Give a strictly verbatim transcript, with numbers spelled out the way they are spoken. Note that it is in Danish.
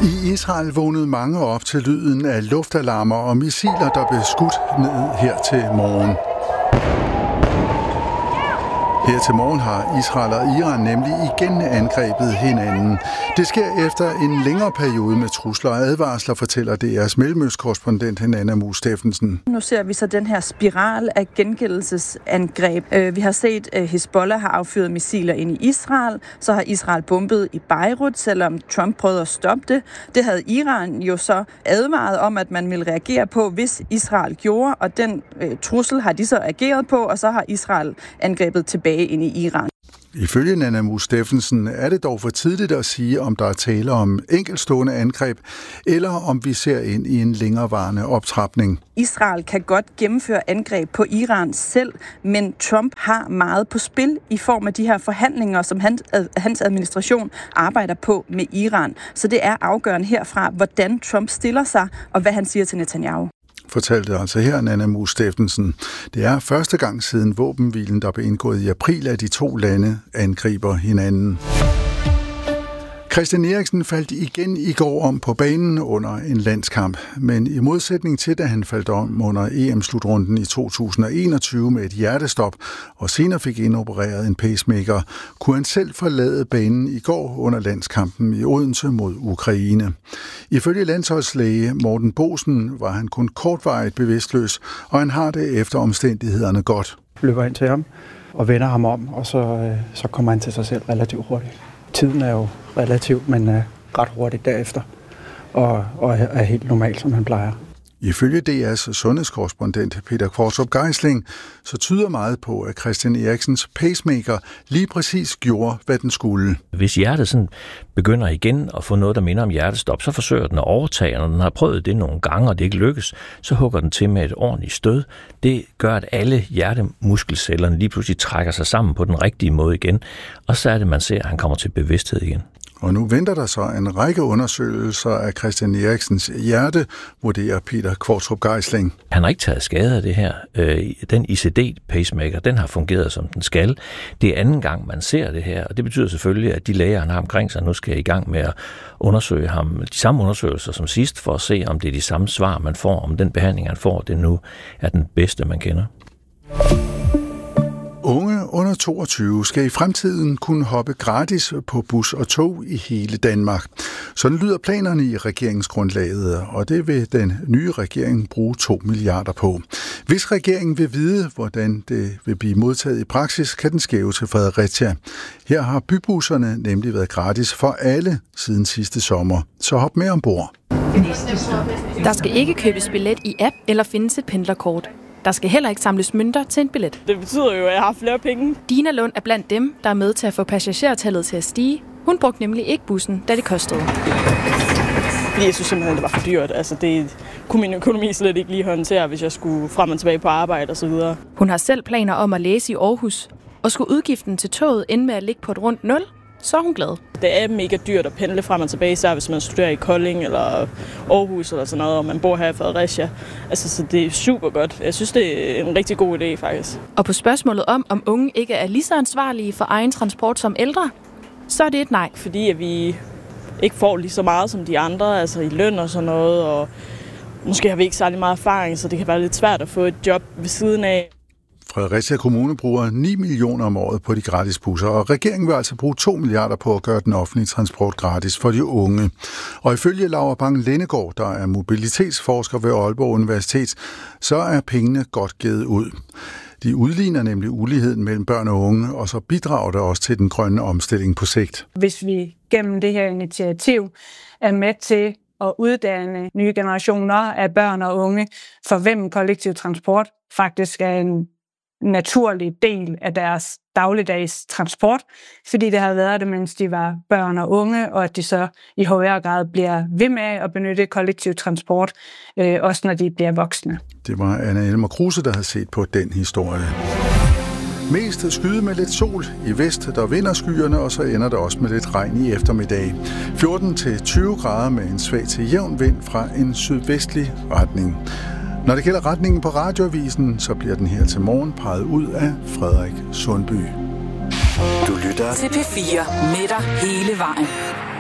I Israel vågnede mange op til lyden af luftalarmer og missiler, der blev skudt ned her til morgen. Her til morgen har Israel og Iran nemlig igen angrebet hinanden. Det sker efter en længere periode med trusler og advarsler, fortæller D R's mellemøstkorrespondent Nanna Mue Steffensen. Nu ser vi så den her spiral af gengældelsesangreb. Vi har set, at Hezbollah har affyret missiler ind i Israel. Så har Israel bombet i Beirut, selvom Trump prøvede at stoppe det. Det havde Iran jo så advaret om, at man ville reagere på, hvis Israel gjorde. Og den øh, trussel har de så ageret på, og så har Israel angrebet tilbage ind i Iran. Ifølge Nanna Mue Steffensen er det dog for tidligt at sige, om der er tale om enkeltstående angreb, eller om vi ser ind i en længerevarende optrapning. Israel kan godt gennemføre angreb på Iran selv, men Trump har meget på spil i form af de her forhandlinger, som hans administration arbejder på med Iran. Så det er afgørende herfra, hvordan Trump stiller sig, og hvad han siger til Netanyahu. Fortalte altså her Nanna Mue Steffensen. Det er første gang siden våbenhvilen, der blev indgået i april, at de to lande angriber hinanden. Christian Eriksen faldt igen i går om på banen under en landskamp, men i modsætning til, da han faldt om under E M-slutrunden i to tusind og enogtyve med et hjertestop og senere fik indopereret en pacemaker, kunne han selv forlade banen i går under landskampen i Odense mod Ukraine. Ifølge landsholdslæge Morten Boesen var han kun kortvarigt bevidstløs, og han har det efter omstændighederne godt. Løber ind til ham og vender ham om, og så, så kommer han til sig selv relativt hurtigt. Tiden er jo relativt, men uh, ret hurtigt derefter, og, og er helt normal, som han plejer. Ifølge D R's sundhedskorrespondent Peter Kvartrup Geisling, så tyder meget på, at Christian Eriksens pacemaker lige præcis gjorde, hvad den skulle. Hvis hjertet sådan begynder igen at få noget, der minder om hjertestop, så forsøger den at overtage, og når den har prøvet det nogle gange, og det ikke lykkes, så hugger den til med et ordentligt stød. Det gør, at alle hjertemuskelcellerne lige pludselig trækker sig sammen på den rigtige måde igen, og så er det, man ser, at han kommer til bevidsthed igen. Og nu venter der så en række undersøgelser af Christian Eriksens hjerte, vurderer Peter Kvartrup Geisling. Han har ikke taget skade af det her. Den I C D-pacemaker, den har fungeret, som den skal. Det er anden gang, man ser det her, og det betyder selvfølgelig, at de læger, han har omkring sig, nu skal i gang med at undersøge ham. De samme undersøgelser som sidst, for at se, om det er de samme svar, man får, om den behandling, han får, det nu er den bedste, man kender. Unge under toogtyve skal i fremtiden kunne hoppe gratis på bus og tog i hele Danmark. Sådan lyder planerne i regeringsgrundlaget, og det vil den nye regering bruge to milliarder på. Hvis regeringen vil vide, hvordan det vil blive modtaget i praksis, kan den skæve til Fredericia. Her har bybusserne nemlig været gratis for alle siden sidste sommer, så hop med ombord. Der skal ikke købes billet i app eller findes et pendlerkort. Der skal heller ikke samles mønter til en billet. Det betyder jo, at jeg har flere penge. Dina Lund er blandt dem, der er med til at få passagertallet til at stige. Hun brugte nemlig ikke bussen, da det kostede. Fordi jeg synes simpelthen, det var for dyrt. Altså, det kunne min økonomi slet ikke lige håndtere, hvis jeg skulle frem og tilbage på arbejde og så videre. Hun har selv planer om at læse i Aarhus. Og skulle udgiften til toget ende med at ligge på et rundt nul, så er hun glad. Det er mega dyrt at pendle frem og tilbage, især hvis man studerer i Kolding eller Aarhus eller sådan noget, og man bor her i Fredericia. Altså, så det er super godt. Jeg synes, det er en rigtig god idé, faktisk. Og på spørgsmålet om, om unge ikke er lige så ansvarlige for egen transport som ældre, så er det et nej. Fordi at vi ikke får lige så meget som de andre, altså i løn og sådan noget, og måske har vi ikke særlig meget erfaring, så det kan være lidt svært at få et job ved siden af. Fredericia Kommune bruger ni millioner om året på de gratis busser, og regeringen vil altså bruge to milliarder på at gøre den offentlige transport gratis for de unge. Og ifølge Laura Bang-Lennegaard, der er mobilitetsforsker ved Aalborg Universitet, så er pengene godt givet ud. De udligner nemlig uligheden mellem børn og unge, og så bidrager det også til den grønne omstilling på sigt. Hvis vi gennem det her initiativ er med til at uddanne nye generationer af børn og unge, for hvem kollektiv transport faktisk er en naturlig del af deres dagligdags transport, fordi det har været det, mens de var børn og unge, og at de så i højere grad bliver ved med at benytte kollektiv transport, øh, også når de bliver voksne. Det var Anna Elmer Kruse, der havde set på den historie. Mest skyde med lidt sol. I vest, der vinder skyerne, og så ender det også med lidt regn i eftermiddag. fjorten til tyve grader med en svag til jævn vind fra en sydvestlig retning. Når det gælder retningen på radioavisen, så bliver den her til morgen peget ud af Frederik Sundby. Du lytter til P fire med dig hele vejen.